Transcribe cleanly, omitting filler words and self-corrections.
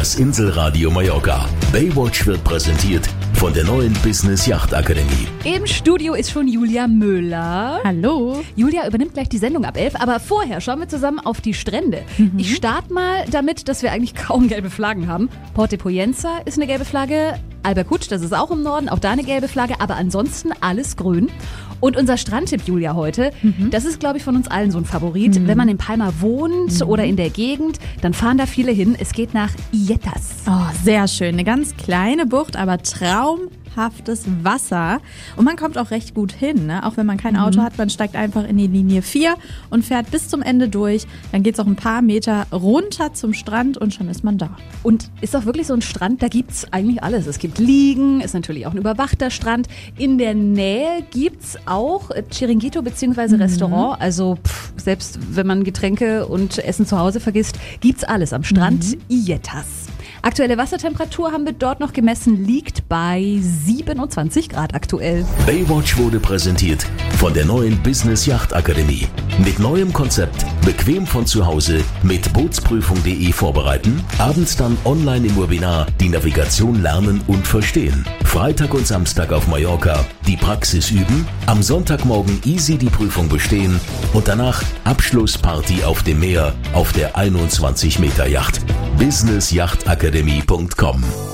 Das Inselradio Mallorca. Baywatch wird präsentiert von der neuen Business Yacht Akademie. Im Studio ist schon Julia Müller. Hallo. Julia übernimmt gleich die Sendung ab 11, aber vorher schauen wir zusammen auf die Strände. Ich starte mal damit, dass wir eigentlich kaum gelbe Flaggen haben. Port de Pollença ist eine gelbe Flagge, Albercutsch, das ist auch im Norden, auch da eine gelbe Flagge, aber ansonsten alles grün. Und unser Strandtipp, Julia, heute, das ist, glaube ich, von uns allen so ein Favorit. Wenn man in Palma wohnt oder in der Gegend, dann fahren da viele hin. Es geht nach Illescas. Oh, sehr schön. Eine ganz kleine Bucht, aber traumhaftes Wasser. Und man kommt auch recht gut hin, ne? Auch wenn man kein Auto hat, man steigt einfach in die Linie 4 und fährt bis zum Ende durch. Dann geht es auch ein paar Meter runter zum Strand und schon ist man da. Und ist auch wirklich so ein Strand, da gibt's eigentlich alles. Es gibt Liegen, ist natürlich auch ein überwachter Strand. In der Nähe gibt's auch Chiringuito bzw. Restaurant. Also selbst wenn man Getränke und Essen zu Hause vergisst, gibt's alles am Strand Illescas. Aktuelle Wassertemperatur haben wir dort noch gemessen, liegt bei 27 Grad aktuell. Baywatch wurde präsentiert von der neuen Business Yacht Akademie. Mit neuem Konzept, bequem von zu Hause, mit Bootsprüfung.de vorbereiten, abends dann online im Webinar die Navigation lernen und verstehen. Freitag und Samstag auf Mallorca die Praxis üben, am Sonntagmorgen easy die Prüfung bestehen und danach Abschlussparty auf dem Meer auf der 21 Meter Yacht. businessyachtakademie.com